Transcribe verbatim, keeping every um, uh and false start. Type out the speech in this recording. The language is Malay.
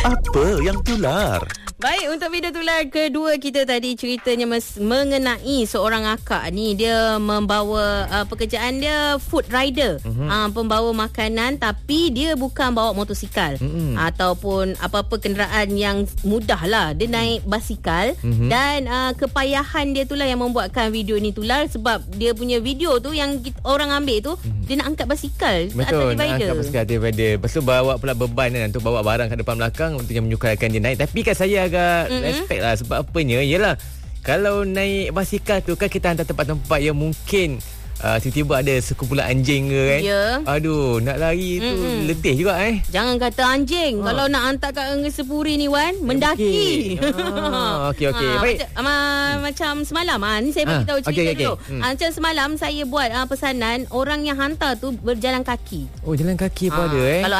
Apa yang tular? Baik, untuk video tular kedua kita tadi, ceritanya mes- mengenai seorang akak ni. Dia membawa uh, pekerjaan dia food rider, mm-hmm. uh, pembawa makanan, tapi dia bukan bawa motosikal mm-hmm. ataupun apa-apa kenderaan yang mudah lah. Dia naik basikal mm-hmm. dan uh, kepayahan dia itulah yang membuatkan video ni tular. Sebab dia punya video tu yang kita, orang ambil tu mm-hmm. dia nak angkat basikal. Betul, atas divider. nak angkat basikal atas divider. Lepas tu bawa pula beban kan, untuk bawa barang kat depan belakang untuk yang menyukarkan dia naik. Tapi kan saya agak mm-hmm. respect lah. Sebab apanya, yelah, kalau naik basikal tu kan kita hantar tempat-tempat yang mungkin uh, tiba-tiba ada sekumpulan anjing ke kan. Ya. Aduh, nak lari tu mm-hmm. letih juga eh. Jangan kata anjing. Ha. Kalau nak hantar kat Angga Sepuri ni Wan, mendaki. Ah, okey okey. Ha, Baik. Macam, ma, macam semalam ah ni saya bagi tahu Ah, cerita okey, okey, dulu. okey. Hmm. Ah, macam semalam saya buat ah, pesanan, orang yang hantar tu berjalan kaki. Oh, jalan kaki pun Ah, ada eh. Kalau